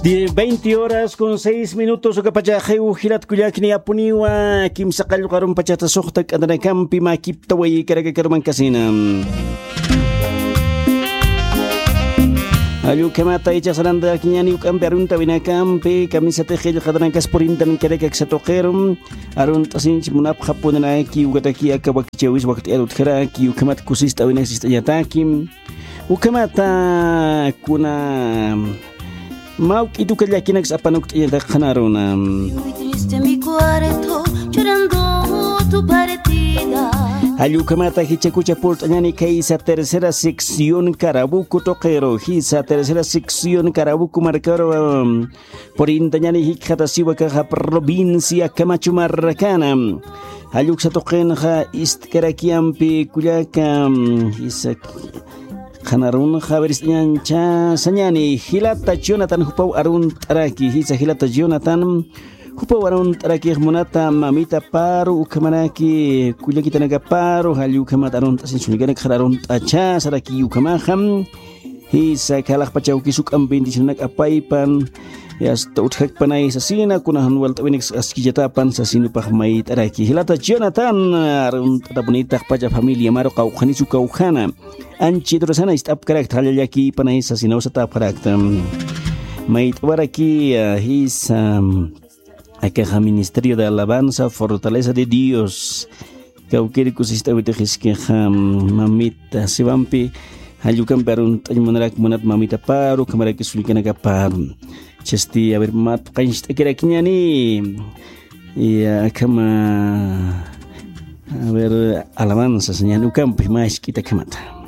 20 horas con 6 minutos o kapachaje ujilat kuyakni apuniwa kimsa kallukarum pachata sohtak adanakampi makiptaway karagakarman kasinam. Ayu kamata icha saranda kinyani ukampe arunta binakampe kamisa tejel kadrankas porinta min kereka ksatokerum arunta sinch munap hapunana ki ugataki akabakchewis wakti arut khara ki ukamat kusista winasista yatakim ukamata kuna mau itu kerja kina kesapanuk yang tak kenaruna. Ayu kamata hichakucha portanyani kaisa tercera sección Carabuco toquero hisa tercera sección Carabuco marcaro por intanyani hikhatasiwa kaha provincia Camacho Maracana. Ayu satoqen ha istkarakiampi kuyaka hisa Kanarun haberis nyancha sanyani hilata Jonathan hupau arun taraki hisa hilata Jonathan hupau arun taraki munata mamita paru ukamanaki kuya kita naga paru hal ukamat arun tasin suligana kararun tacha saraki ukamaham hisa kalak pacau kisuk ambin di sinak apaipan ya stauthak panai sasina kunahan wal tawinik askijatapan sasinu pahmai taraki hilata Jonathan arun tatapunitah paca familia maro kau khanisu kau khana anchi terusana istap karak thalayaki panai sasina usata parakta mait waraki his akaha ministerio de alabanza fortaleza de Dios kau kiri kusista witegis ke mamita sivampi halukan perun tanyamanak munat mamita paru kamara kisulikana kaparu Chesti a ver mat kainsta kirakinya nih ya kama a ver alabanza señal ukampi mais kita kamata